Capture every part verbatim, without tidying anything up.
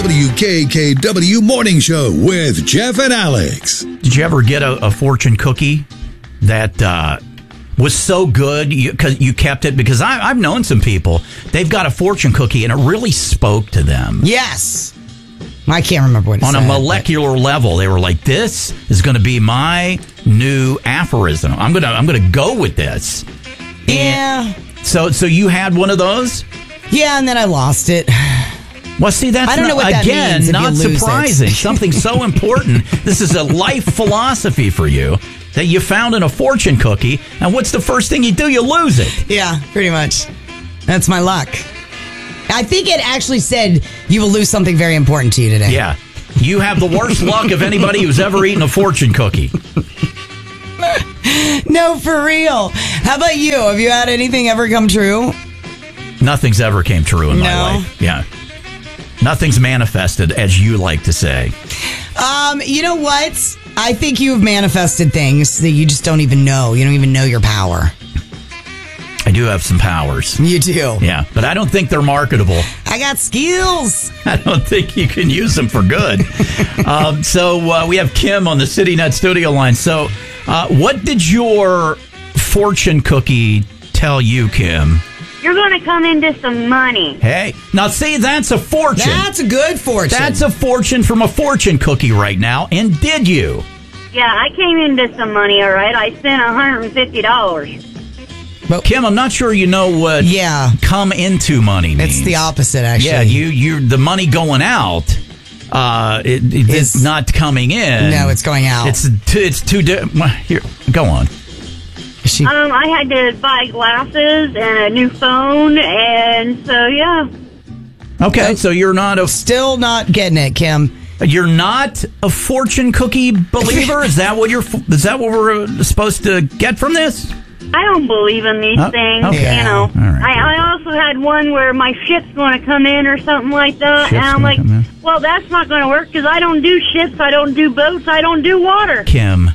W K K W Morning Show with Jeff and Alex. Did you ever get a, a fortune cookie that uh, was so good you, cause you kept it? Because I, I've known some people, they've got a fortune cookie and it really spoke to them. Yes. I can't remember what it On said, a molecular but... level, they were like, this is going to be my new aphorism. I'm going to I'm going to go with this. Yeah. And so so you had one of those? Yeah, and then I lost it. Well, see, that's I don't not, know what that again, means if not you lose surprising. it. Something so important. This is a life philosophy for you that you found in a fortune cookie. And what's the first thing you do? You lose it. Yeah, pretty much. That's my luck. I think it actually said you will lose something very important to you today. Yeah. You have the worst luck of anybody who's ever eaten a fortune cookie. No, for real. How about you? Have you had anything ever come true? Nothing's ever came true in my No. life. Yeah. Nothing's manifested, as you like to say. Um, you know what? I think you've manifested things that you just don't even know. You don't even know your power. I do have some powers. You do. Yeah, but I don't think they're marketable. I got skills. I don't think you can use them for good. um, so uh, we have Kim on the CityNet studio line. So uh, what did your fortune cookie tell you, Kim? You're going to come into some money. Hey, now see, that's a fortune. That's a good fortune. That's a fortune from a fortune cookie right now. And did you? Yeah, I came into some money, all right. I spent one hundred fifty dollars. But Kim, I'm not sure you know what yeah. come into money means. It's the opposite, actually. Yeah, you, you, the money going out, uh, it, it, it's, it's not coming in. No, it's going out. It's too, it's too, di- here, go on. She, um, I had to buy glasses and a new phone, and so, yeah. Okay, so you're not a... Still not getting it, Kim. You're not a fortune cookie believer? Is that what you're? Is that what we're supposed to get from this? I don't believe in these oh, things, okay. you know. Right, I, I also had one where my ship's going to come in or something like that, Ship's and I'm like, in. well, that's not going to work because I don't do ships, I don't do boats, I don't do water. Kim,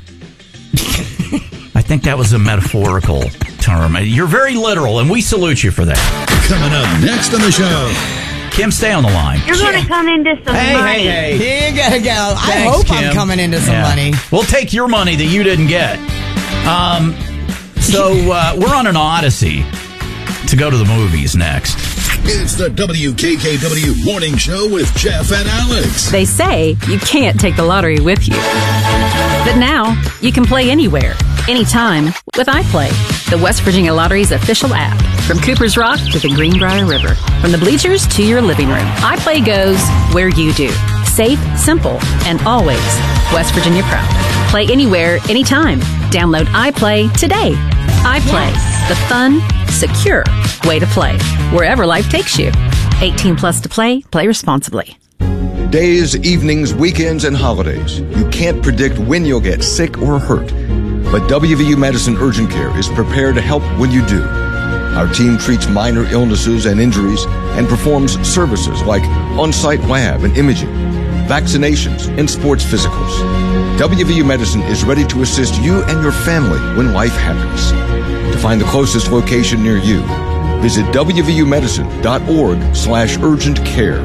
I think that was a metaphorical term. You're very literal, and we salute you for that. Coming up next on the show. Kim, stay on the line. You're going to come into some hey, money. Hey, hey, You gotta go. I Thanks, hope Kim. I'm coming into some yeah. money. We'll take your money that you didn't get. Um, so uh, we're on an odyssey to go to the movies next. It's the W K K W Morning Show with Jeff and Alex. They say you can't take the lottery with you. But now, you can play anywhere, anytime with iPlay, the West Virginia Lottery's official app. From Cooper's Rock to the Greenbrier River, from the bleachers to your living room, iPlay goes where you do. Safe, simple, and always West Virginia proud. Play anywhere, anytime. Download iPlay today. iPlay, yes. The fun, secure way to play, wherever life takes you. eighteen plus to play. Play responsibly. Days, evenings, weekends, and holidays. You can't predict when you'll get sick or hurt. But W V U Medicine Urgent Care is prepared to help when you do. Our team treats minor illnesses and injuries and performs services like on-site lab and imaging, vaccinations, and sports physicals. W V U Medicine is ready to assist you and your family when life happens. To find the closest location near you, visit w v u medicine dot org slash urgent care.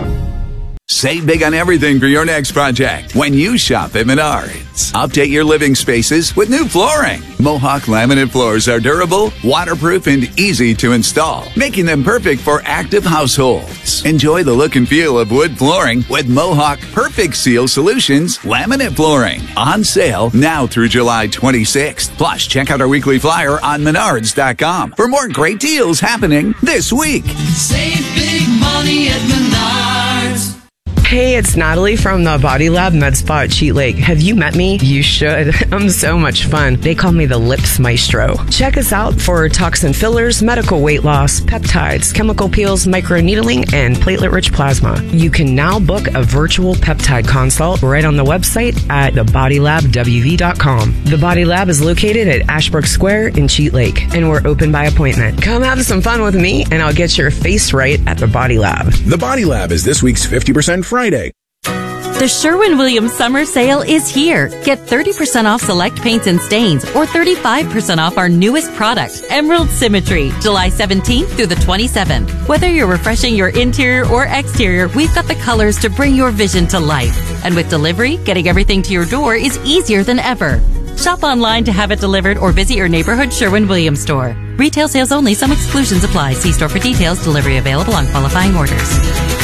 Save big on everything for your next project when you shop at Menards. Update your living spaces with new flooring. Mohawk laminate floors are durable, waterproof, and easy to install, making them perfect for active households. Enjoy the look and feel of wood flooring with Mohawk Perfect Seal Solutions laminate flooring. On sale now through July twenty-sixth. Plus, check out our weekly flyer on menards dot com for more great deals happening this week. Save big money at Menards. Hey, it's Natalie from the Body Lab Med Spa at Cheat Lake. Have you met me? You should. I'm so much fun. They call me the Lips Maestro. Check us out for toxin fillers, medical weight loss, peptides, chemical peels, microneedling, and platelet-rich plasma. You can now book a virtual peptide consult right on the website at the body lab w v dot com. The Body Lab is located at Ashbrook Square in Cheat Lake, and we're open by appointment. Come have some fun with me, and I'll get your face right at the Body Lab. The Body Lab is this week's fifty percent Friday. The Sherwin-Williams summer sale is here. Get thirty percent off select paints and stains or thirty-five percent off our newest product, Emerald Symmetry, July seventeenth through the twenty-seventh. Whether you're refreshing your interior or exterior, we've got the colors to bring your vision to life. And with delivery, getting everything to your door is easier than ever. Shop online to have it delivered or visit your neighborhood Sherwin-Williams store. Retail sales only. Some exclusions apply. See store for details. Delivery available on qualifying orders.